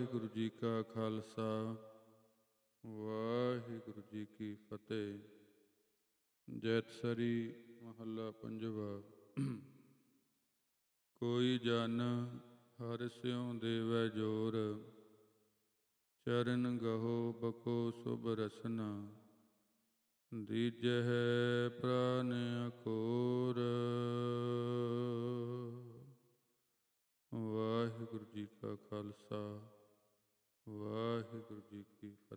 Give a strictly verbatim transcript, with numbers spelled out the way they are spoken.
ਵਾਹਿਗੁਰੂ ਜੀ ਕਾ ਖਾਲਸਾ ਵਾਹਿਗੁਰੂ ਜੀ ਕੀ ਫਤਿਹ। ਜੈਤਸਰੀ ਮਹੱਲਾ ਪੰਜਵਾ। ਕੋਈ ਜਨ ਹਰਿ ਸਿਉ ਦੇਵੈ ਜੋਰ, ਚਰਨ ਗਹੋ ਬਕੋ ਸੁਭ ਰਸਨਾ। ਦੀਜਹਿ ਪ੍ਰਾਨ ਅਕੋਰ। ਵਾਹਿਗੁਰੂ ਜੀ ਕਾ ਖਾਲਸਾ ਵਾਹਿਗੁਰੂ ਜੀ ਕੀ ਫਤਿਹ।